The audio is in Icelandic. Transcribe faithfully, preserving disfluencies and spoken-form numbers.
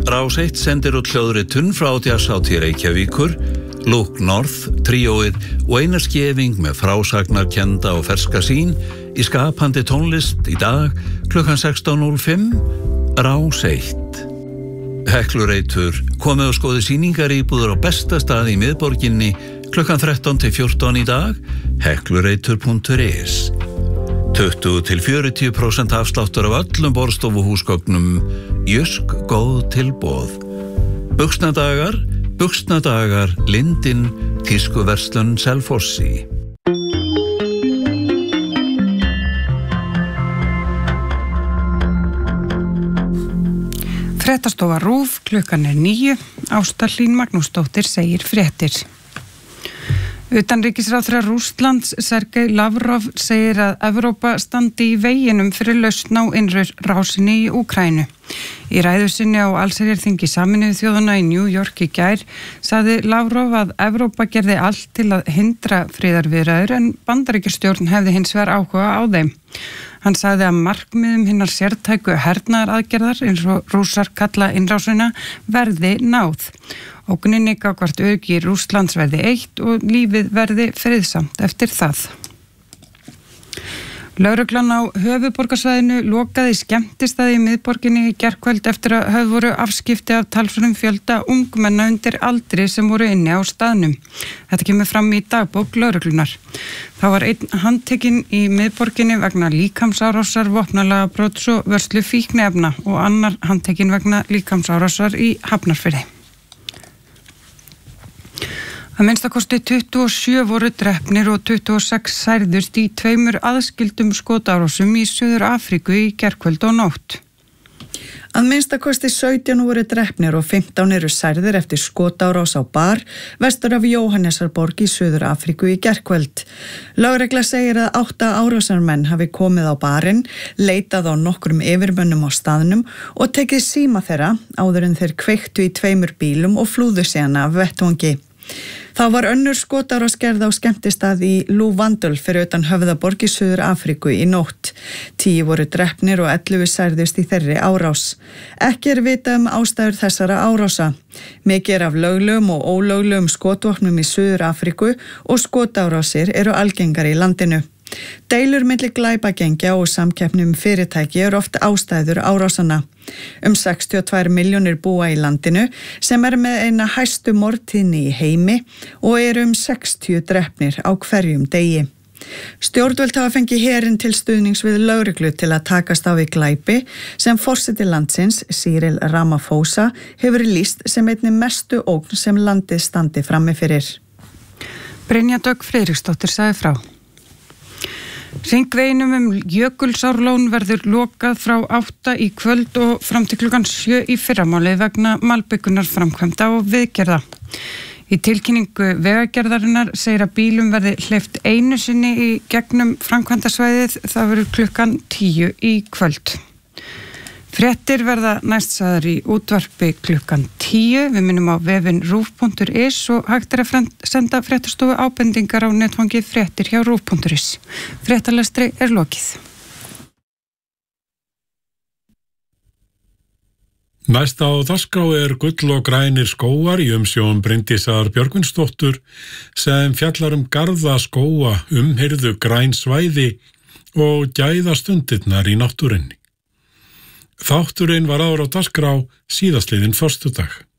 Rás eitt sendir út hljóðritun frá Jazzhátíð Reykjavíkur, Look North, tríóið og Einar Skeving með frásagnarkennda og ferska sýn í skapandi tónlist í dag klukkan sextán núll fimm, Rás eitt. Heklureitur komið og skoði sýningar íbúður á besta stað í miðborginni klukkan þrettán til fjórtán í dag, heklureitur punktur is. tuttugu til fjörutíu prósent afsláttur af öllum borðstofuhúsgögnum, Jysk góð tilboð. Buxnadagar, Buxnadagar, Lindin, Tískuverslun Selfossi. Fréttastofa RÚV, klukkan er níu, Ásta Hlín Magnúsdóttir segir fréttir. Utanríkisráðherra Rússlands Sergej Lavrov segir að Evrópa standi í veginum fyrir lausn á innrásinni í Úkraínu. Í ræðu sinni á allsherjarþingi Sameinuðu þjóðanna í New York í gær sagði Lavrov að Evrópa gerði allt til að hindra friðarviðræður en Bandaríkjastjórn hefði hins vegar áhuga á þeim. Hann sagði að markmiðum hinnar sértæku hernaðaraðgerðar eins og Rússar kalla innrásina verði náð. Ógninni gagnvart öryggi Rússlands verði eitt og lífið verði friðsamt eftir það. Lögreglan á höfuðborgarsvæðinu lokaði skemmtistaði í miðborginni í gærkvöld eftir að höfð voru afskipti af talsverðum fjölda ungmenna undir aldri sem voru inni á staðnum. Þetta kemur fram í dagbók lögreglunar. Það var einn handtekinn í miðborginni vegna líkamsárásar, vopnalagabrots og vörslu fíkniefna og annar handtekinn vegna líkamsárásar í Hafnarfirði. Að minnstakosti tuttugu og sjö voru drepnir og tuttugu og sex særðust í tveimur aðskildum skotárásum í Suður Afríku í gærkvöld og nótt. Að minnstakosti sautján voru drepnir og fimmtán eru særðir eftir skotárás á bar vestur af Jóhannesarborg í Suður Afríku í gærkvöld. Lögregla segir að átta árásarmenn hafi komið á barinn, leitað á nokkrum yfirmönnum á staðnum og tekið síma þeirra áður en þeir kveiktu í tveimur bílum og flúðu síðan af vettvangi. Þá var önnur skotárás gerð á skemmtistað í Lúvandul fyrir utan Höfðaborg í Suður Afríku í nótt. Tíu voru drepnir og ellefu særðust í þeirri árás. Ekki er vitað um ástæður þessara árása. Mikið er af löglegum og ólöglegum skotvopnum í Suður Afríku og skotárásir eru algengar í landinu. Deilur milli glæpagengja og samkeppnum fyrirtæki eru oft ástæður árásana. Um sextíu og tvær milljónir búa í landinu sem er með eina hæstu morðtíðni í heimi og eru um sextíu drepnir á hverjum degi. Stjórnvöld hafa fengið herinn til stuðnings við lögreglu til að takast á við glæpi sem forseti landsins, Cyril Ramaphosa, hefur lýst sem einni mestu ógn sem landið standi frammi fyrir. Brynja Dögg Friðriksdóttir sagði frá. Hringveginum um Jökulsárlón verður lokað frá átta í kvöld og fram til klukkan sjö í fyrramálið vegna malbikunar framkvæmda og viðgerða. Í tilkynningu vegagerðarinnar segir að bílum verði hleypt einu sinni í gegnum framkvæmdasvæðið, það verður klukkan tíu í kvöld. Fréttir verða næst sagðar í útvarpi klukkan tíu. Við minnum á vefinn rúv punktur is og hægt er að senda fréttastofu ábendingar á netfangið fréttir hjá rúv punktur is. Fréttalestri er lokið. Næst á dagskrá er Gull og grænir skógar í umsjón Bryndísar Björgvinsdóttur sem fjallar um garða skóga, umhirðu græn svæði og gæða stundirnar í náttúrunni. Þátturinn var áður á dagskrá síðastliðinn föstudag.